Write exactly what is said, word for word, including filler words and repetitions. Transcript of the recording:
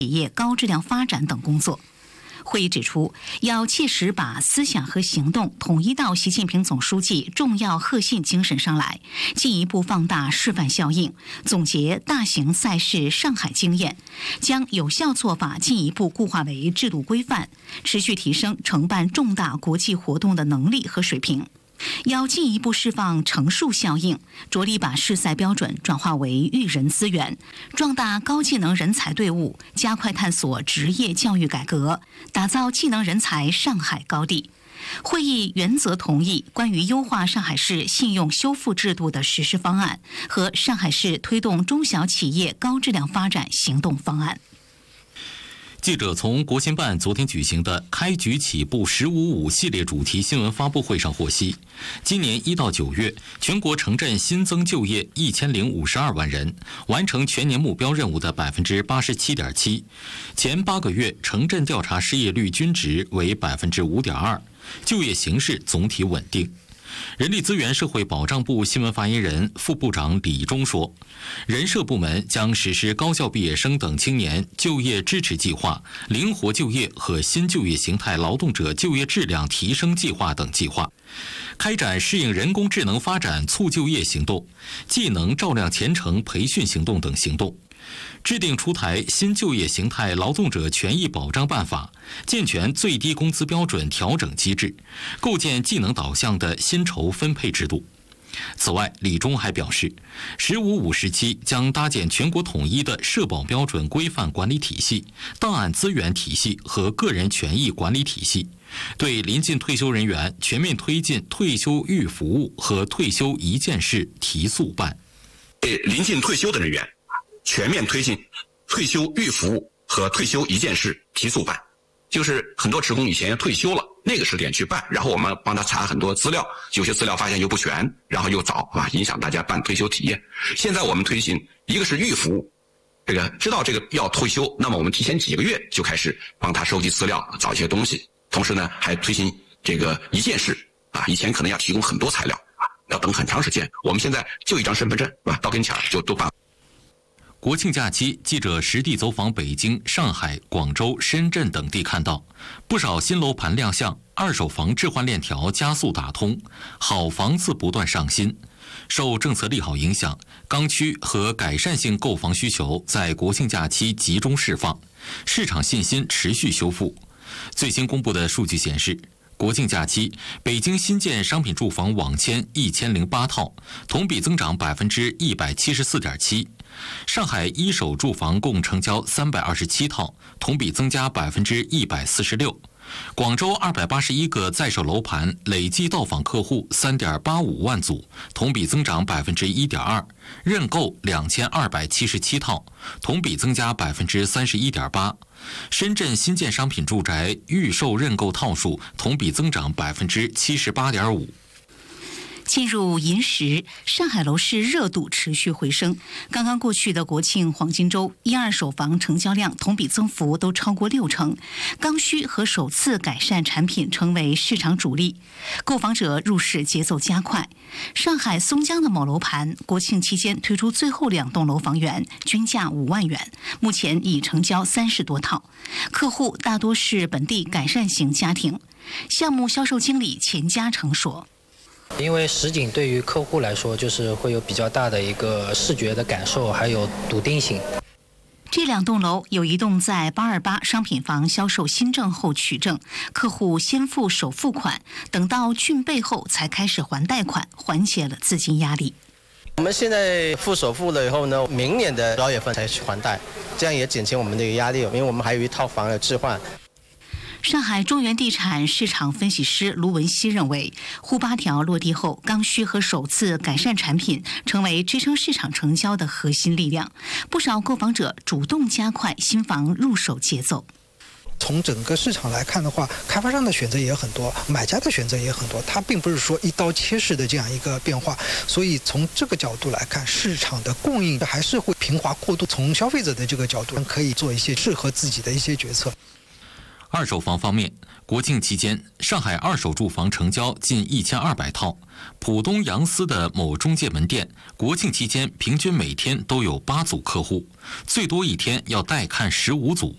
企业高质量发展等工作。会议指出，要切实把思想和行动统一到习近平总书记重要核心精神上来，进一步放大示范效应，总结大型赛事上海经验，将有效做法进一步固化为制度规范，持续提升承办重大国际活动的能力和水平。要进一步释放乘数效应，着力把试赛标准转化为育人资源，壮大高技能人才队伍，加快探索职业教育改革，打造技能人才上海高地。会议原则同意关于优化上海市信用修复制度的实施方案和上海市推动中小企业高质量发展行动方案。 记者从国新办昨天举行的开局起步十五五系列主题新闻发布会上获悉，今年一到九月，全国城镇新增就业一千零五十二万人，完成全年目标任务的百分之八十七点七。前八个月城镇调查失业率均值为百分之五点二，就业形势总体稳定。人力资源社会保障部新闻发言人、副部长李忠说，人社部门将实施高校毕业生等青年就业支持计划、灵活就业和新就业形态劳动者就业质量提升计划等计划，开展适应人工智能发展促就业行动、技能照亮前程培训行动等行动。制定出台新就业形态劳动者权益保障办法，健全最低工资标准调整机制，构建技能导向的薪酬分配制度。此外，李忠还表示，十五五时期将搭建全国统一的社保标准规范管理体系、档案资源体系和个人权益管理体系，对临近退休人员全面推进退休预服务和退休一件事提速办。 对临近退休的人员全面推进退休预服务和退休一件事提速办，就是很多职工以前退休了，那个时点去办，然后我们帮他查很多资料，有些资料发现又不全，然后又早啊，影响大家办退休体验。现在我们推行，一个是预服务，这个知道这个要退休，那么我们提前几个月就开始帮他收集资料，找一些东西，同时呢还推行这个一件事啊，以前可能要提供很多材料啊，要等很长时间，我们现在就一张身份证是吧，到跟前就都办。 国庆假期，记者实地走访北京、上海、广州、深圳等地，看到不少新楼盘亮相，二手房置换链条加速打通，好房子不断上新。受政策利好影响，刚需和改善性购房需求在国庆假期集中释放，市场信心持续修复。最新公布的数据显示，国庆假期，北京新建商品住房网签一千零八套，同比增长百分之一百七十四点七。上海一手住房共成交三百二十七套，同比增加百分之一百四十六。广州二百八十一个在售楼盘累计到访客户三点八五万组，同比增长百分之一点二。认购两千二百七十七套，同比增加百分之三十一点八。深圳新建商品住宅预售认购套数同比增长百分之七十八点五。 进入寅时，上海楼市热度持续回升。刚刚过去的国庆黄金周，一二手房成交量同比增幅都超过六成，刚需和首次改善产品成为市场主力，购房者入市节奏加快。上海松江的某楼盘，国庆期间推出最后两栋楼房源，均价五万元，目前已成交三十多套，客户大多是本地改善型家庭。项目销售经理钱嘉诚说， 因为实景对于客户来说，就是会有比较大的一个视觉的感受，还有笃定性。 这两栋楼有一栋在八二八商品房销售新证后取证，客户先付首付款，等到竣备后才开始还贷款，缓解了资金压力。 我们现在付首付了以后呢，明年的十二月份才去还贷，这样也减轻我们的一个压力，因为我们还有一套房要置换。 上海中原地产市场分析师卢文熙认为，沪八条落地后，刚需和首次改善产品成为支撑市场成交的核心力量，不少购房者主动加快新房入手节奏。 从整个市场来看的话，开发商的选择也很多，买家的选择也很多，它并不是说一刀切式的这样一个变化，所以从这个角度来看，市场的供应还是会平滑过渡。从消费者的这个角度，可以做一些适合自己的一些决策。 二手房方面，国庆期间，上海二手住房成交近一千二百套。浦东杨思的某中介门店，国庆期间平均每天都有八组客户，最多一天要带看十五组。